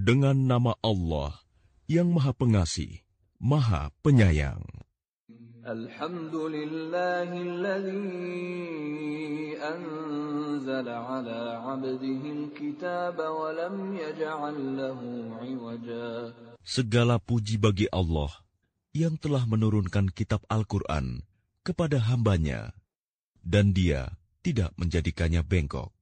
Dengan nama Allah yang Maha Pengasih, Maha Penyayang. Alhamdulillahilladzi anzala ala 'abdihil kitaba wa lam yaj'al lahu 'iwaja. Segala puji bagi Allah yang telah menurunkan kitab Al-Quran kepada hambanya, dan Dia tidak menjadikannya bengkok.